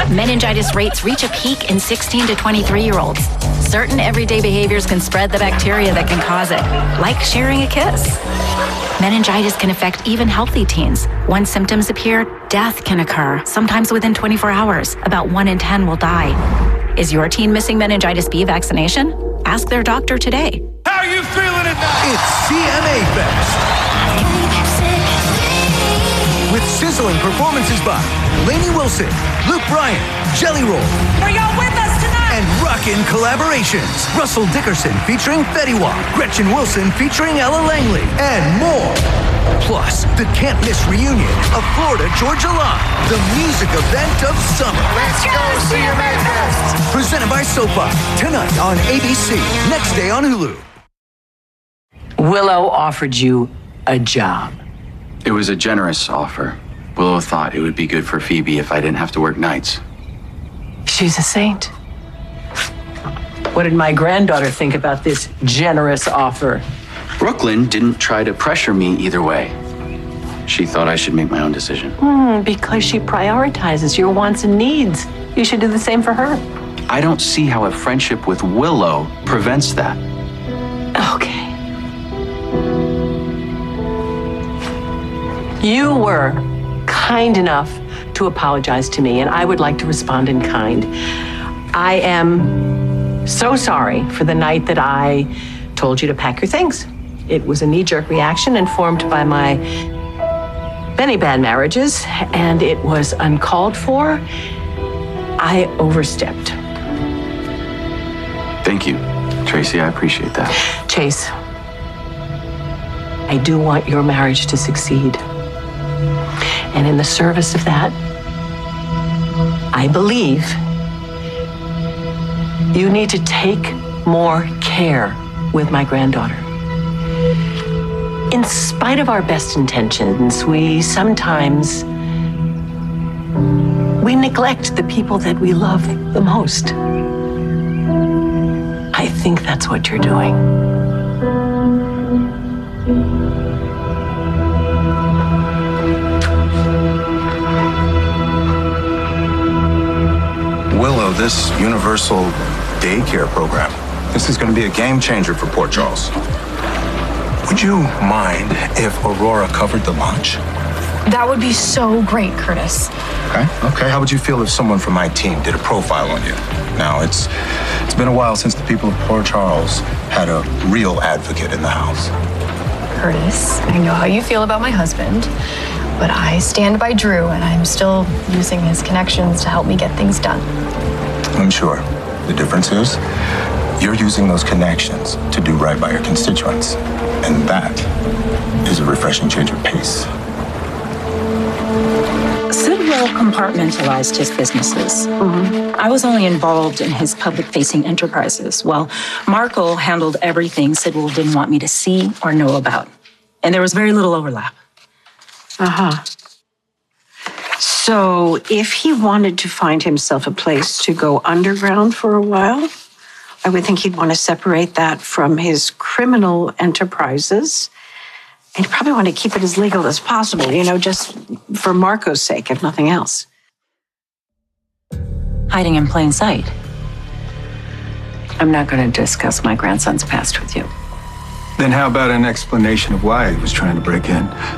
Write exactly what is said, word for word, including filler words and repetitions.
Meningitis rates reach a peak in sixteen to twenty-three-year-olds. Certain everyday behaviors can spread the bacteria that can cause it, like sharing a kiss. Meningitis can affect even healthy teens. Once symptoms appear, death can occur, sometimes within twenty-four hours. About one in ten will die. Is your teen missing meningitis B vaccination? Ask their doctor today. How are you feeling tonight? It's C M A Fest. With sizzling performances by Lainey Wilson, Luke Bryan, Jelly Roll. Are y'all with us tonight? And rockin' collaborations. Russell Dickerson featuring Fetty Wap, Gretchen Wilson featuring Ella Langley, and more. Plus, the can't-miss reunion of Florida Georgia Line, the music event of summer. Let's go C M A Fest! Presented by SoFi, tonight on A B C, next day on Hulu. Willow offered you a job. It was a generous offer. Willow thought it would be good for Phoebe if I didn't have to work nights. She's a saint. What did my granddaughter think about this generous offer? Brooklyn didn't try to pressure me either way. She thought I should make my own decision. Hmm, because she prioritizes your wants and needs. You should do the same for her. I don't see how a friendship with Willow prevents that. Okay. You were kind enough to apologize to me, and I would like to respond in kind. I am so sorry for the night that I told you to pack your things. It was a knee-jerk reaction informed by my many bad marriages, and it was uncalled for. I overstepped. Thank you, Tracy. I appreciate that. Chase, I do want your marriage to succeed. And in the service of that, I believe you need to take more care with my granddaughter. In spite of our best intentions, we sometimes we neglect the people that we love the most. I think that's what you're doing. Willow, this universal daycare program, this is going to be a game changer for Port Charles. Would you mind if Aurora covered the launch? That would be so great, Curtis. Okay, okay. How would you feel if someone from my team did a profile on you? Now, it's it's been a while since the people of Port Charles had a real advocate in the house. Curtis, I know how you feel about my husband, but I stand by Drew, and I'm still using his connections to help me get things done. I'm sure. The difference is you're using those connections to do right by your constituents. And that is a refreshing change of pace. Sidwell compartmentalized his businesses. Mm-hmm. I was only involved in his public-facing enterprises, while Marco handled everything Sidwell didn't want me to see or know about. And there was very little overlap. Uh-huh. So if he wanted to find himself a place to go underground for a while, I would think he'd want to separate that from his criminal enterprises. And he'd probably want to keep it as legal as possible, you know, just for Marco's sake, if nothing else. Hiding in plain sight. I'm not going to discuss my grandson's past with you. Then how about an explanation of why he was trying to break in?